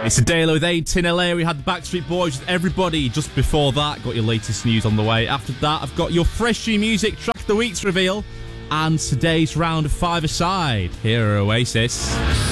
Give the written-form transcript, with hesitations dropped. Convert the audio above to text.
It's a Dale with 18 LA. We had the Backstreet Boys with Everybody. Just before that, got your latest news on the way. After that, I've got your fresh new music, Track of the Week's reveal, and today's round of 5-a-side. Here are Oasis.